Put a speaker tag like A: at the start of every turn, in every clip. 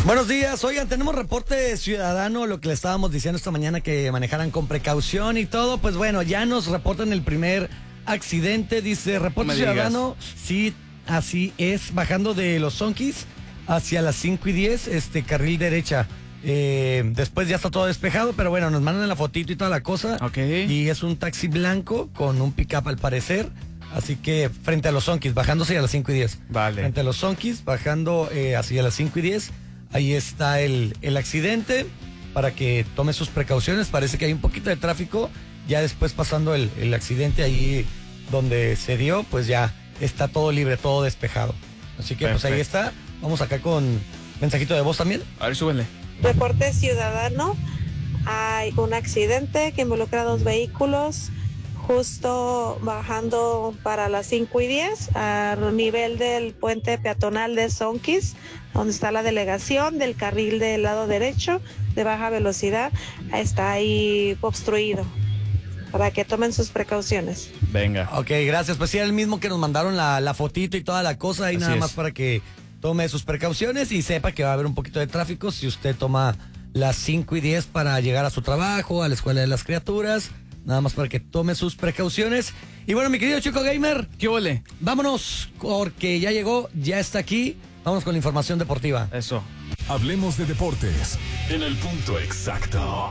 A: Buenos días, oigan, tenemos reporte ciudadano, lo que le estábamos diciendo esta mañana que manejaran con precaución y todo, pues bueno, ya nos reportan el primer accidente, dice reporte ciudadano, sí, así es, bajando de Los Sonquis hacia las 5:10, carril derecha, después ya está todo despejado, pero bueno, nos mandan la fotito y toda la cosa, y es un taxi blanco con un pick-up al parecer. Así que frente a Los Sonquis, bajándose a las 5:10.
B: Vale.
A: Frente a Los Sonquis, bajando hacia las 5:10. Ahí está el accidente, para que tome sus precauciones. Parece que hay un poquito de tráfico. Ya después pasando el accidente ahí donde se dio, pues ya está todo libre, todo despejado. Así que pues ahí está. Vamos acá con mensajito de voz también.
B: A ver, súbenle.
C: Reporte ciudadano. Hay un accidente que involucra 2 vehículos. Justo bajando para las 5:10 a nivel del puente peatonal de Sonquis, donde está la delegación del carril del lado derecho de baja velocidad, está ahí obstruido, para que tomen sus precauciones.
B: Venga.
A: Ok, gracias. Pues sí, era el mismo que nos mandaron la fotito y toda la cosa, ahí nada más para que tome sus precauciones y sepa que va a haber un poquito de tráfico si usted toma las 5:10 para llegar a su trabajo, a la escuela de las criaturas. Nada más para que tome sus precauciones. Y bueno, mi querido Chico Gamer,
B: ¿qué ole?
A: Vámonos, porque ya llegó, ya está aquí. Vamos con la información deportiva.
B: Eso.
D: Hablemos de deportes en el punto exacto.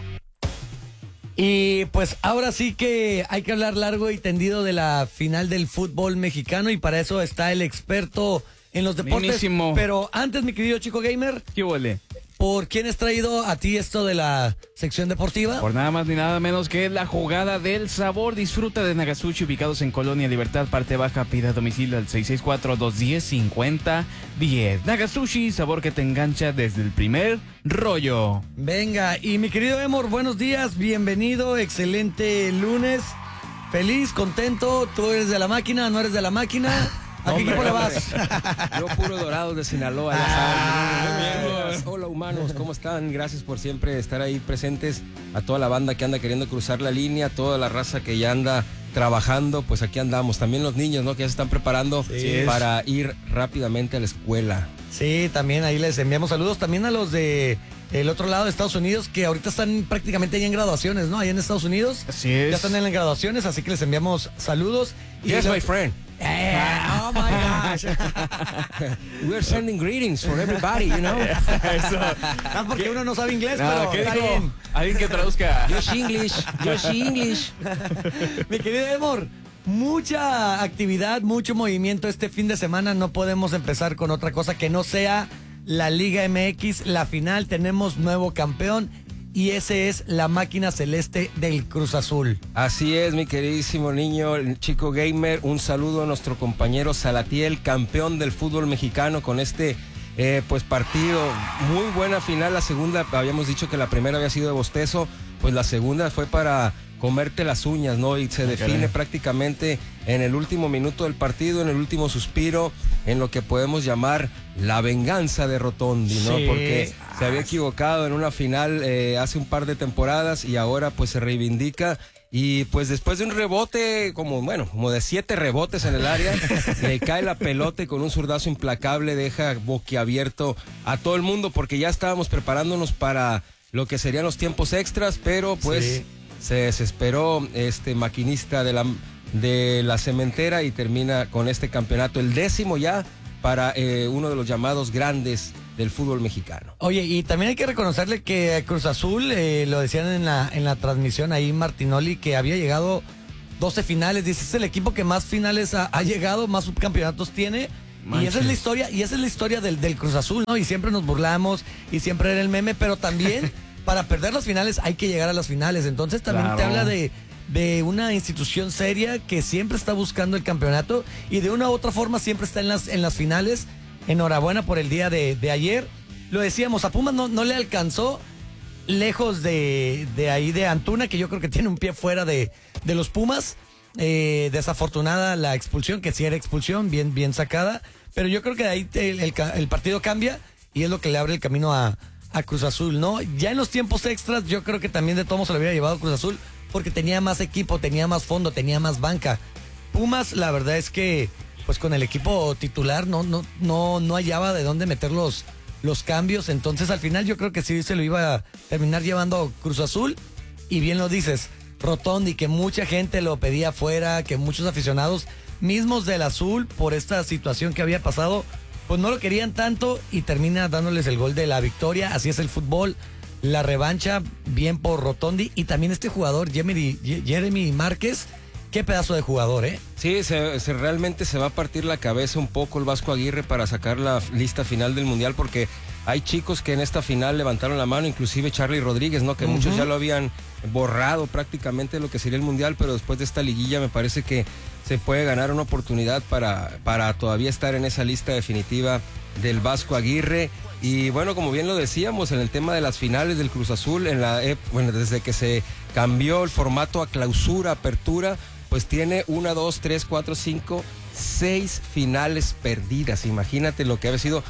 A: Y pues ahora sí que hay que hablar largo y tendido de la final del fútbol mexicano, y para eso está el experto en los deportes.
B: Buenísimo.
A: Pero antes, mi querido Chico Gamer,
B: ¿qué ole?
A: ¿Por quién has traído a ti esto de la sección deportiva?
B: Por nada más ni nada menos que la jugada del sabor. Disfruta de Nagasushi, ubicados en Colonia Libertad, parte baja. Pida a domicilio al 664-210-5010. Nagasushi, sabor que te engancha desde el primer rollo.
A: Venga, y mi querido Emor, buenos días, bienvenido, excelente lunes. Feliz, contento, ¿tú eres de la máquina, no eres de la máquina? ¿A qué equipo le vas?
E: Yo puro Dorado de Sinaloa. Hola humanos, ¿cómo están? Gracias por siempre estar ahí presentes. A toda la banda que anda queriendo cruzar la línea, toda la raza que ya anda trabajando, pues aquí andamos. También los niños, ¿no? Que ya se están preparando para ir rápidamente a la escuela.
A: Sí, también ahí les enviamos saludos. También a los de el otro lado de Estados Unidos, que ahorita están prácticamente ahí en graduaciones, ¿no? Ahí en Estados Unidos.
B: Así es.
A: Ya están en las graduaciones, así que les enviamos saludos.
E: Yes, my friend.
A: Oh my gosh.
E: We're sending greetings for everybody, you know.
B: Eso.
A: No, porque uno no sabe inglés,
B: No,
A: pero
B: ¿qué
A: está
B: dijo?
A: bien.
B: Alguien que traduzca.
E: Yoshi English.
A: Mi querido Emor, mucha actividad, mucho movimiento este fin de semana. No podemos empezar con otra cosa que no sea la Liga MX, la final. Tenemos nuevo campeón y ese es la máquina celeste del Cruz Azul.
E: Así es, mi queridísimo niño, el Chico Gamer. Un saludo a nuestro compañero Salatiel, campeón del fútbol mexicano, con este pues partido. Muy buena final. La segunda, habíamos dicho que la primera había sido de bostezo, pues la segunda fue para comerte las uñas, ¿no? Y se define prácticamente en el último minuto del partido, en el último suspiro, en lo que podemos llamar la venganza de Rotondi, ¿no?
A: Sí.
E: Porque se había equivocado en una final hace un par de temporadas y ahora pues se reivindica. Y pues después de un rebote, como de 7 rebotes en el área, le cae la pelota y con un zurdazo implacable deja boquiabierto a todo el mundo, porque ya estábamos preparándonos para lo que serían los tiempos extras, pero pues se desesperó este maquinista de la cementera y termina con este campeonato, el 10º ya para uno de los llamados grandes del fútbol mexicano.
A: Oye, y también hay que reconocerle que Cruz Azul, lo decían en la transmisión ahí Martinoli, que había llegado 12 finales. Dice, es el equipo que más finales ha llegado, más subcampeonatos tiene. Y esa es la historia del Cruz Azul, ¿no? Y siempre nos burlamos y siempre era el meme, pero también para perder las finales hay que llegar a las finales. Entonces también te habla de una institución seria que siempre está buscando el campeonato y de una u otra forma siempre está en las finales. Enhorabuena por el día de ayer. Lo decíamos, a Pumas no le alcanzó, lejos de ahí de Antuna, que yo creo que tiene un pie fuera de los Pumas. Desafortunada la expulsión, que sí era expulsión, bien sacada, pero yo creo que de ahí el partido cambia y es lo que le abre el camino a Cruz Azul, ¿no? Ya en los tiempos extras yo creo que también de todos se lo hubiera llevado Cruz Azul, porque tenía más equipo, tenía más fondo, tenía más banca. Pumas, la verdad es que pues con el equipo titular no hallaba de dónde meter los los cambios. Entonces al final yo creo que sí se lo iba a terminar llevando Cruz Azul. Y bien lo dices, Rotondi, que mucha gente lo pedía fuera, que muchos aficionados mismos del Azul, por esta situación que había pasado, pues no lo querían tanto y termina dándoles el gol de la victoria. Así es el fútbol, la revancha, bien por Rotondi. Y también este jugador, Jeremy Márquez, qué pedazo de jugador, ¿eh?
E: Sí, realmente se va a partir la cabeza un poco el Vasco Aguirre para sacar la lista final del Mundial, porque hay chicos que en esta final levantaron la mano, inclusive Charly Rodríguez, ¿no? Que muchos ya lo habían borrado prácticamente lo que sería el Mundial, pero después de esta liguilla me parece que se puede ganar una oportunidad para todavía estar en esa lista definitiva del Vasco Aguirre. Y bueno, como bien lo decíamos, en el tema de las finales del Cruz Azul, desde que se cambió el formato a clausura, apertura, pues tiene 1, 2, 3, 4, 5, 6 finales perdidas. Imagínate lo que ha sido.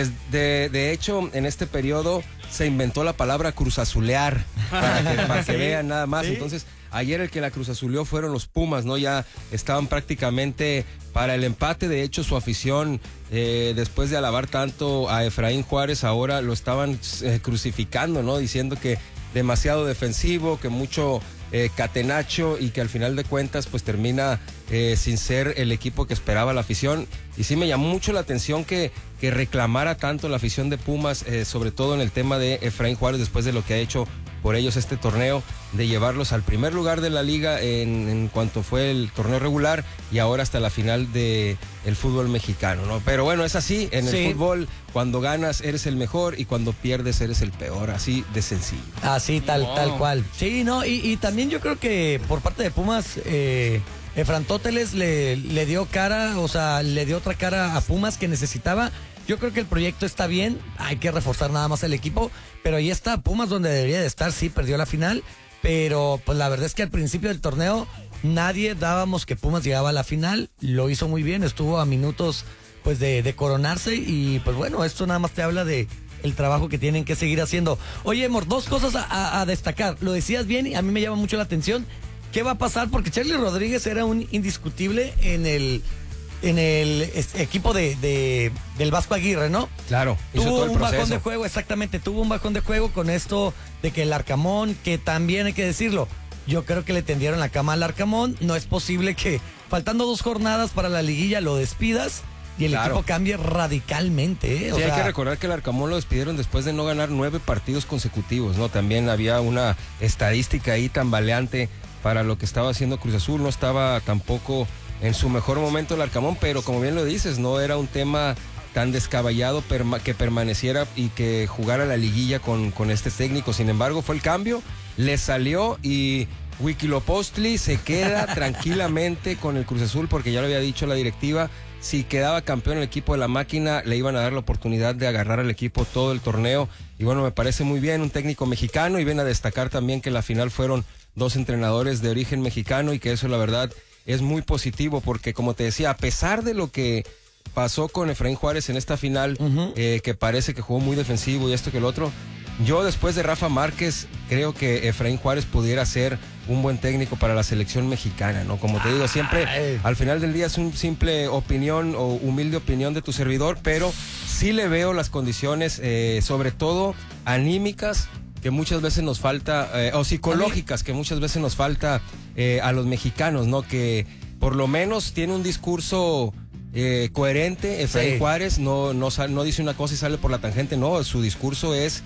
E: De hecho, en este periodo se inventó la palabra cruzazulear para que vean nada más. ¿Sí? Entonces, ayer el que la cruzazuleó fueron los Pumas, ¿no? Ya estaban prácticamente para el empate. De hecho, su afición, después de alabar tanto a Efraín Juárez, ahora lo estaban crucificando, ¿no? Diciendo que demasiado defensivo, que mucho catenacho, y que al final de cuentas pues termina sin ser el equipo que esperaba la afición. Y sí me llamó mucho la atención que reclamara tanto la afición de Pumas, sobre todo en el tema de Efraín Juárez, después de lo que ha hecho por ellos este torneo, de llevarlos al primer lugar de la liga en cuanto fue el torneo regular, y ahora hasta la final de el fútbol mexicano, ¿no? Pero bueno, es así, en el fútbol, cuando ganas eres el mejor y cuando pierdes eres el peor, así de sencillo.
A: Así, tal cual. Sí, no, y también yo creo que por parte de Pumas, Efran Tóteles le dio cara, o sea, le dio otra cara a Pumas que necesitaba. Yo creo que el proyecto está bien, hay que reforzar nada más el equipo, pero ahí está Pumas donde debería de estar. Sí, perdió la final, pero pues la verdad es que al principio del torneo nadie dábamos que Pumas llegaba a la final. Lo hizo muy bien, estuvo a minutos pues de coronarse, y pues bueno, esto nada más te habla de el trabajo que tienen que seguir haciendo. Oye, Mor, dos cosas a destacar. Lo decías bien y a mí me llama mucho la atención. ¿Qué va a pasar? Porque Charly Rodríguez era un indiscutible en el equipo del Vasco Aguirre, ¿no?
E: Claro, hizo
A: tuvo
E: todo el
A: un
E: proceso.
A: bajón de juego, exactamente, tuvo un bajón de juego con esto de que el Arcamón, que también hay que decirlo, yo creo que le tendieron la cama al Arcamón. No es posible que faltando 2 jornadas para la liguilla lo despidas y el equipo cambie radicalmente, ¿eh?
E: Sí, hay que recordar que el Arcamón lo despidieron después de no ganar 9 partidos consecutivos, ¿no? También había una estadística ahí tambaleante para lo que estaba haciendo Cruz Azul. No estaba tampoco en su mejor momento el Arcamón, pero como bien lo dices, no era un tema tan descabellado que permaneciera y que jugara la liguilla con este técnico. Sin embargo, fue el cambio, le salió, y Huitzilopochtli se queda tranquilamente con el Cruz Azul, porque ya lo había dicho la directiva, si quedaba campeón el equipo de la máquina, le iban a dar la oportunidad de agarrar al equipo todo el torneo. Y bueno, me parece muy bien, un técnico mexicano, y ven a destacar también que la final fueron 2 entrenadores de origen mexicano, y que eso la verdad es muy positivo, porque como te decía, a pesar de lo que pasó con Efraín Juárez en esta final, que parece que jugó muy defensivo y esto que el otro, yo después de Rafa Márquez creo que Efraín Juárez pudiera ser un buen técnico para la selección mexicana, ¿no? Como te digo, siempre al final del día es una simple opinión o humilde opinión de tu servidor, pero sí le veo las condiciones, sobre todo anímicas, que muchas veces nos falta, o psicológicas, que muchas veces nos falta a los mexicanos, ¿no? Que por lo menos tiene un discurso coherente. Efraín Juárez no dice una cosa y sale por la tangente, no, su discurso es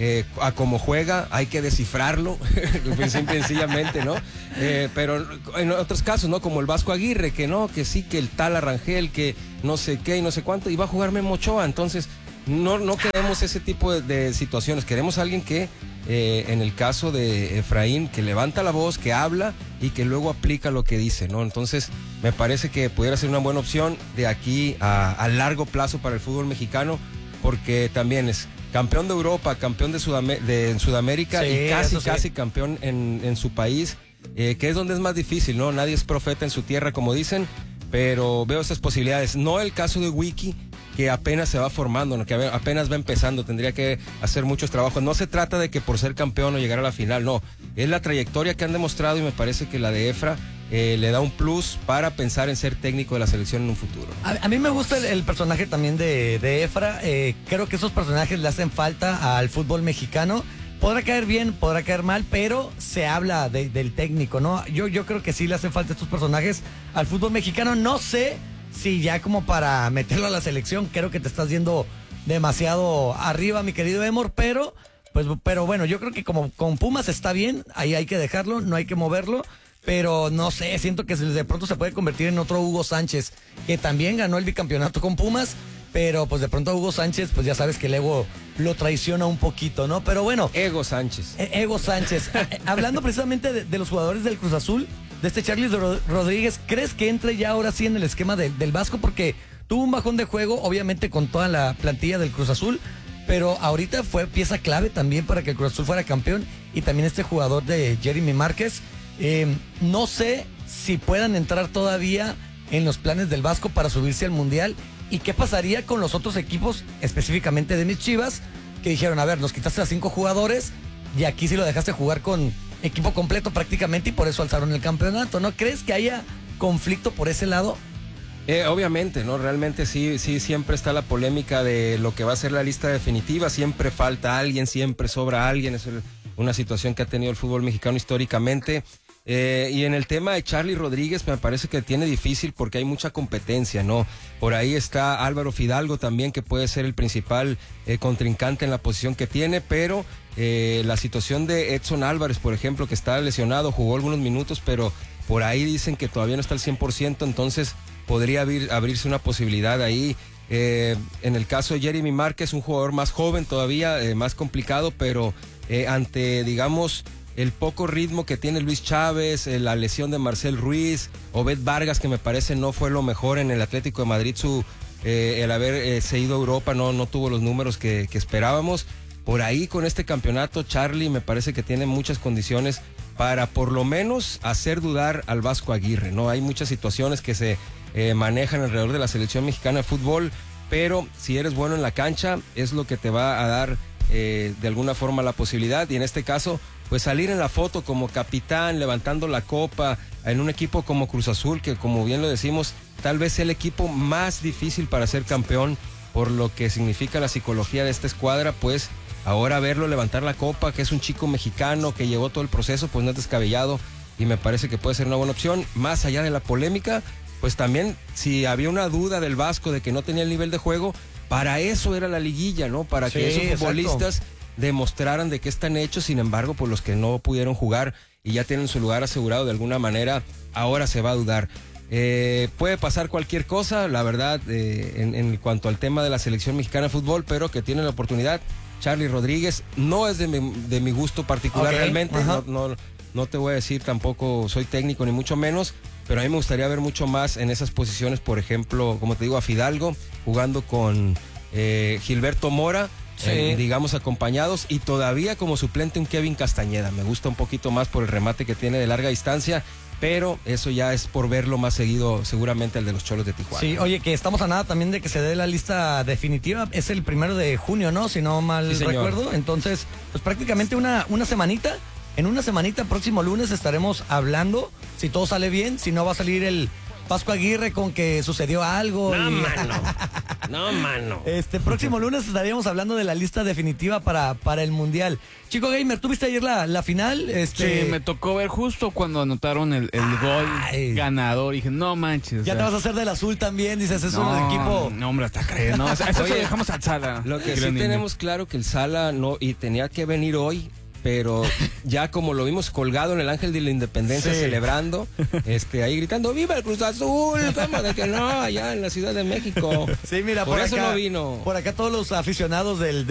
E: a como juega, hay que descifrarlo, simple y sencillamente, ¿no? Pero en otros casos, ¿no? Como el Vasco Aguirre, que no, que sí, que el tal Arrangel, que no sé qué y no sé cuánto, y va a jugar Memo Ochoa. Entonces no queremos ese tipo de situaciones, queremos a alguien que en el caso de Efraín, que levanta la voz, que habla y que luego aplica lo que dice, ¿no? Entonces me parece que pudiera ser una buena opción de aquí a largo plazo para el fútbol mexicano, porque también es campeón de Europa, campeón en Sudamérica, y casi campeón en su país, que es donde es más difícil, ¿no? Nadie es profeta en su tierra, como dicen, pero veo esas posibilidades. No el caso de Wiki, que apenas se va formando, ¿no? Que apenas va empezando, tendría que hacer muchos trabajos. No se trata de que por ser campeón o llegar a la final, no. Es la trayectoria que han demostrado, y me parece que la de Efra le da un plus para pensar en ser técnico de la selección en un futuro.
A: A mí me gusta el personaje también de Efra. Creo que esos personajes le hacen falta al fútbol mexicano. Podrá caer bien, podrá caer mal, pero se habla del técnico, ¿no? Yo creo que sí le hacen falta estos personajes al fútbol mexicano. No sé si ya como para meterlo a la selección, creo que te estás yendo demasiado arriba, mi querido Emor, pero bueno, yo creo que como con Pumas está bien, ahí hay que dejarlo, no hay que moverlo. Pero no sé, siento que de pronto se puede convertir en otro Hugo Sánchez, que también ganó el bicampeonato con Pumas, pero pues de pronto Hugo Sánchez, pues ya sabes que el ego lo traiciona un poquito, ¿no? Pero bueno.
E: Ego Sánchez.
A: Ego Sánchez. Hablando precisamente de los jugadores del Cruz Azul, de este Charly Rodríguez, ¿crees que entre ya ahora sí en el esquema del Vasco? Porque tuvo un bajón de juego, obviamente con toda la plantilla del Cruz Azul, pero ahorita fue pieza clave también para que el Cruz Azul fuera campeón, y también este jugador de Jeremy Márquez. No sé si puedan entrar todavía en los planes del Vasco para subirse al Mundial, y qué pasaría con los otros equipos, específicamente de mis Chivas, que dijeron, a ver, nos quitaste a 5 jugadores y aquí sí lo dejaste jugar con equipo completo prácticamente, y por eso alzaron el campeonato, ¿no? ¿Crees que haya conflicto por ese lado?
E: Obviamente, ¿no? Realmente sí, siempre está la polémica de lo que va a ser la lista definitiva, siempre falta alguien, siempre sobra alguien, es una situación que ha tenido el fútbol mexicano históricamente. Y en el tema de Charly Rodríguez me parece que tiene difícil porque hay mucha competencia, ¿no? Por ahí está Álvaro Fidalgo también, que puede ser el principal contrincante en la posición que tiene, pero la situación de Edson Álvarez, por ejemplo, que está lesionado, jugó algunos minutos, pero por ahí dicen que todavía no está al 100%, entonces podría abrirse una posibilidad ahí. En el caso de Jeremy Márquez, un jugador más joven todavía, más complicado, pero ante, digamos, el poco ritmo que tiene Luis Chávez, la lesión de Marcel Ruiz, Obed Vargas, que me parece no fue lo mejor en el Atlético de Madrid, el haberse ido a Europa no tuvo los números que esperábamos. Por ahí con este campeonato, Charly me parece que tiene muchas condiciones para por lo menos hacer dudar al Vasco Aguirre, ¿no? Hay muchas situaciones que se manejan alrededor de la selección mexicana de fútbol, pero si eres bueno en la cancha es lo que te va a dar de alguna forma la posibilidad, y en este caso pues salir en la foto como capitán, levantando la copa en un equipo como Cruz Azul, que como bien lo decimos, tal vez sea el equipo más difícil para ser campeón por lo que significa la psicología de esta escuadra. Pues ahora verlo levantar la copa, que es un chico mexicano que llevó todo el proceso, pues no es descabellado, y me parece que puede ser una buena opción. Más allá de la polémica, pues también si había una duda del Vasco de que no tenía el nivel de juego, para eso era la liguilla, ¿no? Para que esos futbolistas demostraran de qué están hechos. Sin embargo, pues los que no pudieron jugar y ya tienen su lugar asegurado de alguna manera, ahora se va a dudar. Puede pasar cualquier cosa, la verdad, en cuanto al tema de la selección mexicana de fútbol, pero que tiene la oportunidad. Charly Rodríguez no es de mi gusto particular, realmente, no te voy a decir tampoco soy técnico ni mucho menos, pero a mí me gustaría ver mucho más en esas posiciones, por ejemplo, como te digo, a Fidalgo jugando con Gilberto Mora, digamos acompañados, y todavía como suplente un Kevin Castañeda. Me gusta un poquito más por el remate que tiene de larga distancia, pero eso ya es por verlo más seguido seguramente el de los Cholos de Tijuana.
A: Sí, oye, que estamos a nada también de que se dé la lista definitiva. Es el 1 de junio, ¿no? Si no mal recuerdo. Entonces, pues prácticamente una semanita. En una semanita, próximo lunes, estaremos hablando. Si todo sale bien, si no va a salir el Vasco Aguirre con que sucedió algo.
E: No, mano.
A: Próximo lunes estaríamos hablando de la lista definitiva para el Mundial. Chico Gamer, ¿tú viste ayer la final?
B: Sí, me tocó ver justo cuando anotaron el gol ganador. Y dije, no manches.
A: Ya te vas a hacer del azul también, dices, es un equipo.
B: No, hombre, hasta creer, ¿no? Eso lo dejamos al Sala.
E: Lo que sí tenemos claro que el Sala no, y tenía que venir hoy, pero ya como lo vimos colgado en el Ángel de la Independencia, celebrando, ahí gritando, ¡viva el Cruz Azul! ¿Cómo de que no? Allá en la Ciudad de México.
A: Sí, mira,
E: por eso
A: acá,
E: no vino.
A: Por acá todos los aficionados del